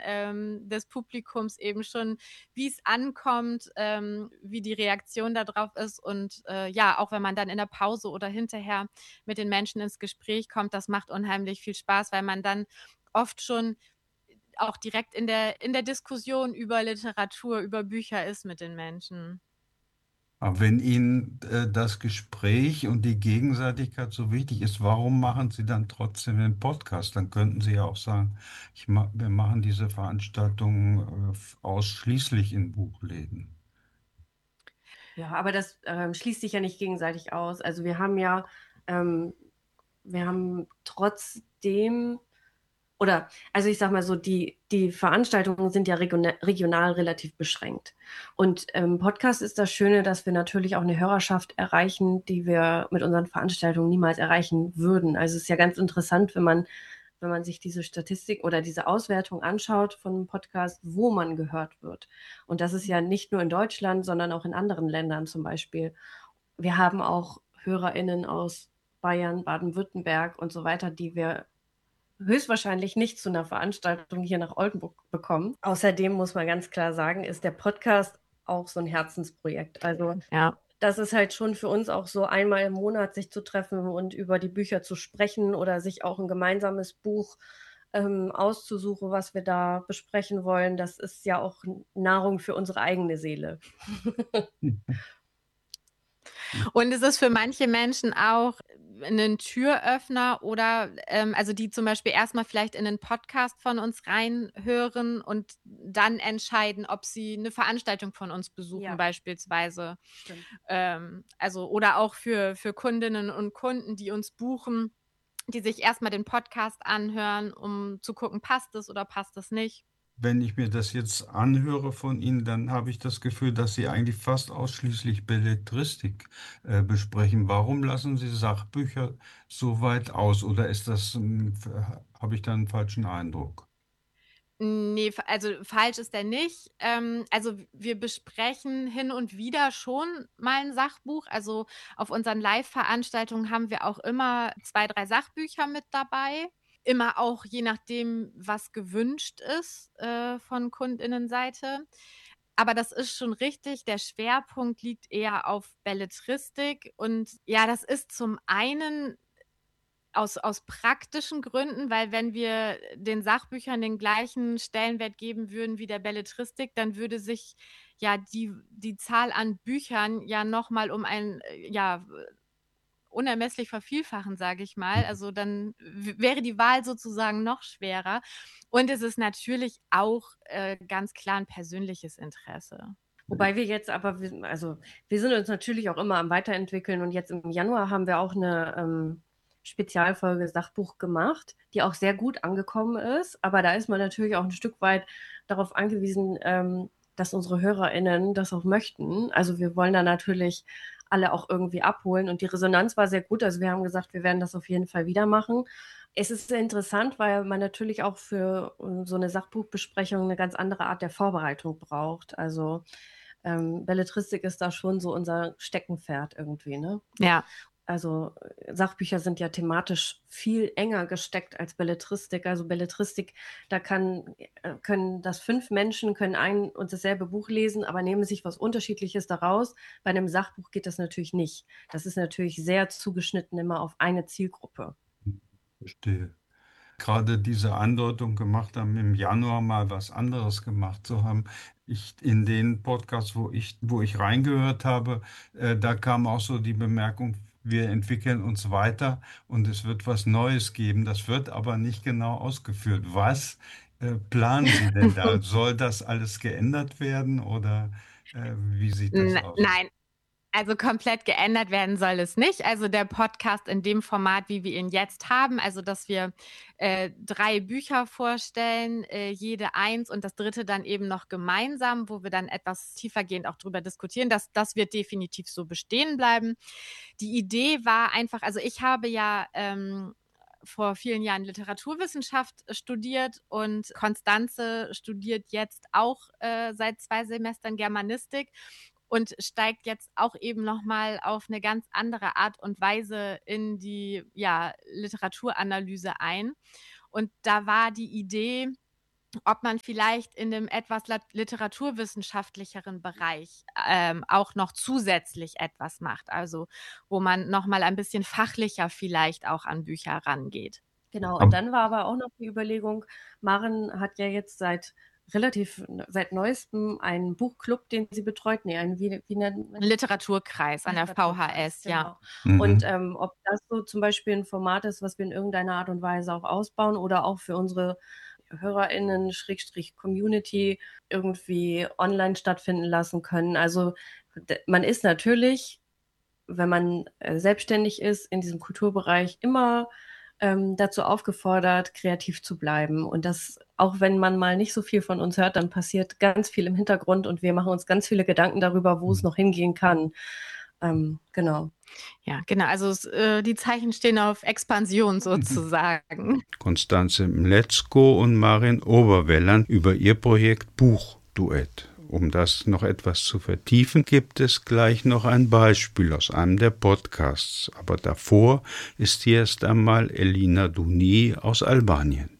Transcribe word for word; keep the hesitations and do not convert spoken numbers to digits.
ähm, des Publikums eben schon, wie es ankommt, ähm, wie die Reaktion darauf ist und äh, ja, auch wenn man dann in der Pause oder hinterher mit den Menschen ins Gespräch kommt, das macht unheimlich viel Spaß, weil man dann oft schon auch direkt in der, in der Diskussion über Literatur, über Bücher ist mit den Menschen. Aber wenn Ihnen äh, das Gespräch und die Gegenseitigkeit so wichtig ist, warum machen Sie dann trotzdem den Podcast? Dann könnten Sie ja auch sagen, ich ma wir machen diese Veranstaltung äh, ausschließlich in Buchläden. Ja, aber das ähm, schließt sich ja nicht gegenseitig aus. Also wir haben ja, ähm, wir haben trotzdem, oder, also ich sag mal so, die, die Veranstaltungen sind ja regional, regional relativ beschränkt. Und im ähm, Podcast ist das Schöne, dass wir natürlich auch eine Hörerschaft erreichen, die wir mit unseren Veranstaltungen niemals erreichen würden. Also es ist ja ganz interessant, wenn man wenn man sich diese Statistik oder diese Auswertung anschaut von einem Podcast, wo man gehört wird. Und das ist ja nicht nur in Deutschland, sondern auch in anderen Ländern zum Beispiel. Wir haben auch HörerInnen aus Bayern, Baden-Württemberg und so weiter, die wir höchstwahrscheinlich nicht zu einer Veranstaltung hier nach Oldenburg bekommen. Außerdem muss man ganz klar sagen, ist der Podcast auch so ein Herzensprojekt. Also ja. Das ist halt schon für uns auch so, einmal im Monat sich zu treffen und über die Bücher zu sprechen oder sich auch ein gemeinsames Buch ähm, auszusuchen, was wir da besprechen wollen. Das ist ja auch Nahrung für unsere eigene Seele. Und es ist für manche Menschen auch ein Türöffner oder ähm, also die zum Beispiel erstmal vielleicht in einen Podcast von uns reinhören und dann entscheiden, ob sie eine Veranstaltung von uns besuchen, Ja. beispielsweise. Ähm, also oder auch für, für Kundinnen und Kunden, die uns buchen, die sich erstmal den Podcast anhören, um zu gucken, passt es oder passt es nicht. Wenn ich mir das jetzt anhöre von Ihnen, dann habe ich das Gefühl, dass Sie eigentlich fast ausschließlich Belletristik äh, besprechen. Warum lassen Sie Sachbücher so weit aus? Oder ist das, ähm, habe ich da einen falschen Eindruck? Nee, also falsch ist der nicht. Ähm, also wir besprechen hin und wieder schon mal ein Sachbuch. Also auf unseren Live-Veranstaltungen haben wir auch immer zwei, drei Sachbücher mit dabei. Immer auch je nachdem, was gewünscht ist äh, von KundInnenseite. Aber das ist schon richtig. Der Schwerpunkt liegt eher auf Belletristik. Und ja, das ist zum einen aus, aus praktischen Gründen, weil wenn wir den Sachbüchern den gleichen Stellenwert geben würden wie der Belletristik, dann würde sich ja die, die Zahl an Büchern ja nochmal um ein, ja, unermesslich vervielfachen, sage ich mal. Also dann w- wäre die Wahl sozusagen noch schwerer. Und es ist natürlich auch äh, ganz klar ein persönliches Interesse. Wobei wir jetzt aber, also wir sind uns natürlich auch immer am Weiterentwickeln und jetzt im Januar haben wir auch eine ähm, Spezialfolge Sachbuch gemacht, die auch sehr gut angekommen ist. Aber da ist man natürlich auch ein Stück weit darauf angewiesen, ähm, dass unsere HörerInnen das auch möchten. Also wir wollen da natürlich alle auch irgendwie abholen und die Resonanz war sehr gut. Also wir haben gesagt, wir werden das auf jeden Fall wieder machen. Es ist sehr interessant, weil man natürlich auch für so eine Sachbuchbesprechung eine ganz andere Art der Vorbereitung braucht. Also ähm, Belletristik ist da schon so unser Steckenpferd irgendwie, ne? Ja. Also Sachbücher sind ja thematisch viel enger gesteckt als Belletristik. Also Belletristik, da kann, können das fünf Menschen, können ein und dasselbe Buch lesen, aber nehmen sich was Unterschiedliches daraus. Bei einem Sachbuch geht das natürlich nicht. Das ist natürlich sehr zugeschnitten immer auf eine Zielgruppe. Verstehe. Gerade diese Andeutung gemacht haben, im Januar mal was anderes gemacht zu haben. Ich, in den Podcasts, wo ich, wo ich reingehört habe, äh, da kam auch so die Bemerkung, wir entwickeln uns weiter und es wird was Neues geben. Das wird aber nicht genau ausgeführt. Was äh, planen Sie denn da? Soll das alles geändert werden oder äh, wie sieht das N- aus? Nein, also komplett geändert werden soll es nicht. Also der Podcast in dem Format, wie wir ihn jetzt haben, also dass wir äh, drei Bücher vorstellen, äh, jede eins und das dritte dann eben noch gemeinsam, wo wir dann etwas tiefergehend auch drüber diskutieren, das, das wird definitiv so bestehen bleiben. Die Idee war einfach, also ich habe ja ähm, vor vielen Jahren Literaturwissenschaft studiert und Konstanze studiert jetzt auch äh, seit zwei Semestern Germanistik und steigt jetzt auch eben nochmal auf eine ganz andere Art und Weise in die ja, Literaturanalyse ein. Und da war die Idee, ob man vielleicht in dem etwas literaturwissenschaftlicheren Bereich ähm, auch noch zusätzlich etwas macht, also wo man nochmal ein bisschen fachlicher vielleicht auch an Bücher rangeht. Genau, und dann war aber auch noch die Überlegung, Maren hat ja jetzt seit relativ, seit neuestem einen Buchclub, den sie betreut, nee, einen, wie, wie nennt man? Literaturkreis an der V H S, genau. ja. Mhm. Und ähm, ob das so zum Beispiel ein Format ist, was wir in irgendeiner Art und Weise auch ausbauen oder auch für unsere HörerInnen, Schrägstrich Community irgendwie online stattfinden lassen können. Also man ist natürlich, wenn man äh, selbstständig ist in diesem Kulturbereich, immer ähm, dazu aufgefordert, kreativ zu bleiben. Und das, auch wenn man mal nicht so viel von uns hört, dann passiert ganz viel im Hintergrund und wir machen uns ganz viele Gedanken darüber, wo es noch hingehen kann. Ähm, genau. Ja, genau. Also es, äh, die Zeichen stehen auf Expansion sozusagen. Konstanze Mletzko und Marin Oberwellern über ihr Projekt Buchduett. Um das noch etwas zu vertiefen, gibt es gleich noch ein Beispiel aus einem der Podcasts. Aber davor ist hier erst einmal Elina Duni aus Albanien.